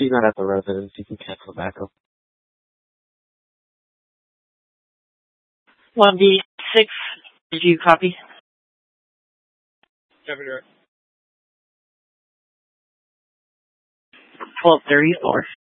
she's not at the residence. You can cancel backup. 1B6, did you copy? 1234.